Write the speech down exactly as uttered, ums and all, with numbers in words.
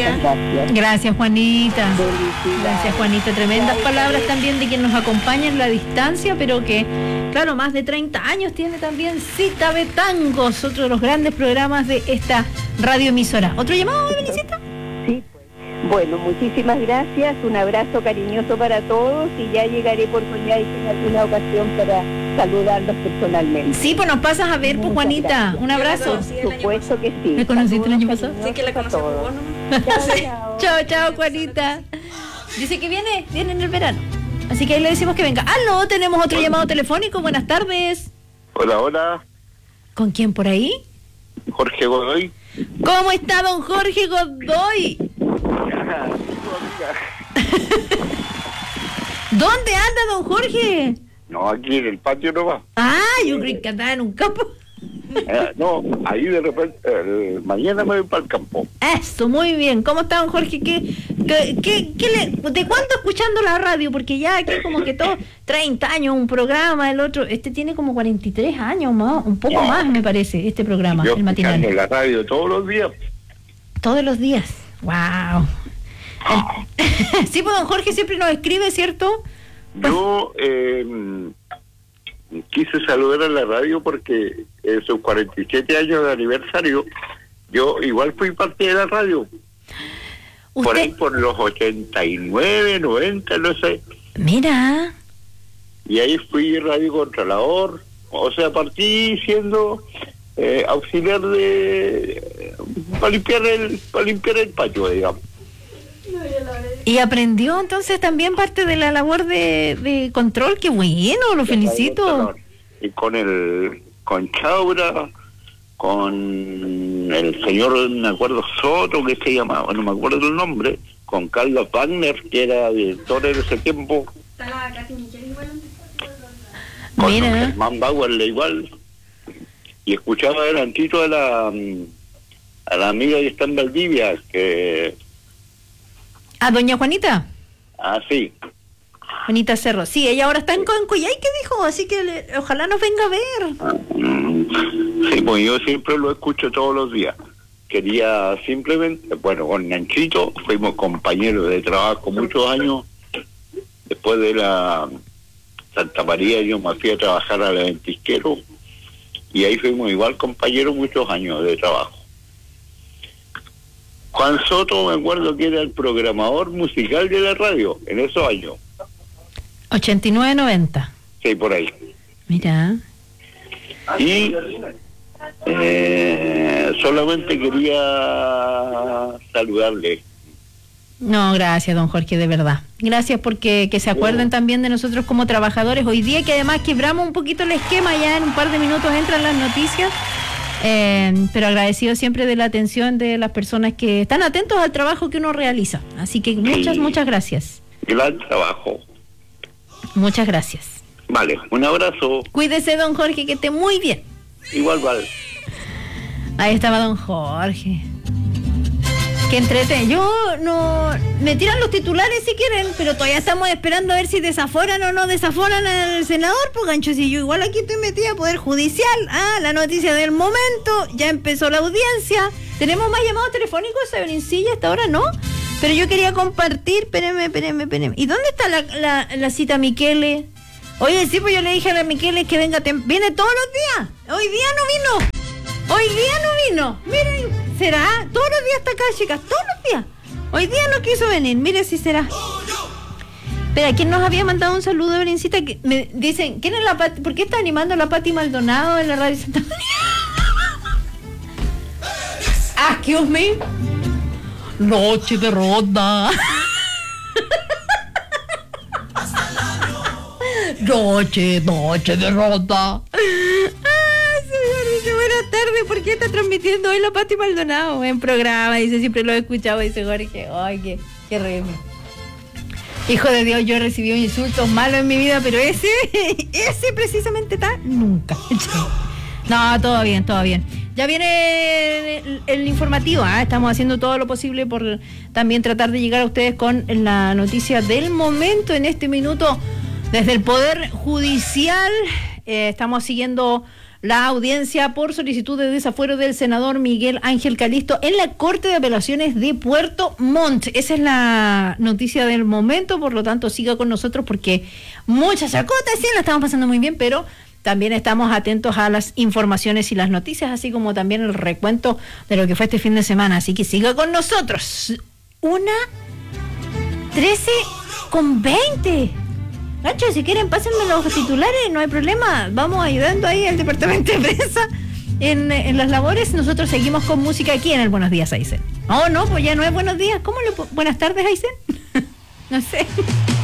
Muchas gracias. Gracias, Juanita. Felicidades. Gracias, Juanita. Tremendas palabras también de quien nos acompaña en la distancia, pero que, claro, más de treinta años tiene también Cita de Tangos, otro de los grandes programas de esta radioemisora. ¿Otro llamado, Benicita? Sí, pues. Bueno, muchísimas gracias. Un abrazo cariñoso para todos y ya llegaré por allá en alguna ocasión para saludarlos personalmente. Sí, pues nos pasas a ver, pues, Juanita. Gracias. Un abrazo. Por supuesto que sí. ¿Me conociste el año pasado? Sí, que la conocí por vos, ¿no? Chao, Chao, chao, Juanita. Dice que viene, viene en el verano. Así que ahí le decimos que venga. ¡Aló! Tenemos otro llamado telefónico. Buenas tardes. Hola, hola. ¿Con quién por ahí? Jorge Godoy. ¿Cómo está don Jorge Godoy? ¿Dónde anda don Jorge? No, aquí en el patio nomás. Ah, yo creí que andaba en un campo. Eh, no, ahí de repente, eh, mañana me voy para el campo. Eso, muy bien. ¿Cómo está don Jorge? ¿Qué, qué, qué, qué le, ¿De cuánto escuchando la radio? Porque ya aquí como que todo, treinta años un programa, el otro, este tiene como cuarenta y tres años más, un poco No. más me parece, este programa, Yo el matinal. escuchando la radio todos los días. Todos los días. Wow. Sí, pues don Jorge siempre nos escribe, ¿cierto? Pues, Yo eh, quise saludar a la radio porque en sus cuarenta y siete años de aniversario, yo igual fui parte de la radio. Por ahí usted, por los ochenta y nueve, noventa, no sé. mira, Y ahí fui radiocontrolador, o sea, partí siendo eh, auxiliar de para limpiar el para limpiar el patio, digamos. y aprendió entonces también parte de la labor de, de control. Qué bueno, lo felicito. Y con el con Chaura, con el señor, no me acuerdo, Soto, que se llamaba, no me acuerdo el nombre, con Carlos Wagner, que era director en ese tiempo, con Mira, Germán Bauerle igual, y escuchaba adelantito a la a la amiga que está en Valdivia, que a doña Juanita. ah sí, Juanita Cerro. Sí, ella ahora está en Coyhai, ¿qué dijo? Así que le, ojalá nos venga a ver. mm, sí, pues yo siempre lo escucho todos los días. Quería simplemente, bueno, con Nanchito fuimos compañeros de trabajo muchos años. Después de la Santa María yo me fui a trabajar a la Ventisquero y ahí fuimos igual compañeros muchos años de trabajo. Juan Soto, me acuerdo que era el programador musical de la radio en esos años. ochenta y nueve noventa. Sí, por ahí. Mira. Y eh, solamente quería saludarle. No, gracias, don Jorge, de verdad. Gracias porque que se acuerden también de nosotros como trabajadores. Hoy día que además quebramos un poquito el esquema, ya en un par de minutos entran las noticias. Eh, pero agradecido siempre de la atención de las personas que están atentos al trabajo que uno realiza. Así que muchas, Sí. muchas gracias. Gran trabajo. Muchas gracias. Vale, un abrazo. Cuídese, don Jorge, que esté muy bien. Igual, vale. Ahí estaba don Jorge. Que entrete. Yo no... Me tiran los titulares si quieren, pero todavía estamos esperando a ver si desaforan o no desaforan al senador, pues gancho, si yo igual aquí estoy metida a Poder Judicial. Ah, la noticia del momento, ya empezó la audiencia. ¿Tenemos más llamados telefónicos, Saberincilla, hasta ahora no? Pero yo quería compartir, espérenme, espérenme, espérenme. ¿Y dónde está la, la, la cita Miquele? Oye, sí, pues yo le dije a la Miquele que venga, tem- viene todos los días. Hoy día no vino. Hoy día no vino. Miren, ¿será? Todos los días está acá, chicas, todos los días. Hoy día no quiso venir, mire si será. Espera, ¿quién nos había mandado un saludo, Berencita? Que me dicen, ¿quién es la Pati? ¿Por qué está animando a la Pati Maldonado en la radio Santa María? Excuse me. Noche de ronda. Noche, noche de ronda. Ah, señor, dice, buenas tardes, ¿por qué está transmitiendo hoy la Pati Maldonado? En programa, dice, siempre lo he escuchado, dice Jorge. Ay, qué, qué reme. Hijo de Dios, yo he recibido insultos malos en mi vida, pero ese, ese precisamente está nunca. No, todo bien, todo bien. Ya viene el, el informativo, ¿eh? Estamos haciendo todo lo posible por también tratar de llegar a ustedes con la noticia del momento en este minuto desde el Poder Judicial. Eh, estamos siguiendo la audiencia por solicitud de desafuero del senador Miguel Ángel Calisto en la Corte de Apelaciones de Puerto Montt. Esa es la noticia del momento, por lo tanto siga con nosotros porque muchas chacotas, sí, la estamos pasando muy bien, pero también estamos atentos a las informaciones y las noticias, así como también el recuento de lo que fue este fin de semana, así que siga con nosotros. Una trece con veinte. Nacho, si quieren, pásenme los titulares, no hay problema. Vamos ayudando ahí al departamento de prensa en, en las labores. Nosotros seguimos con música aquí en el Buenos Días, Aysén. Oh, no, pues ya no es buenos días. ¿Cómo le po- buenas tardes, Aysén? No sé.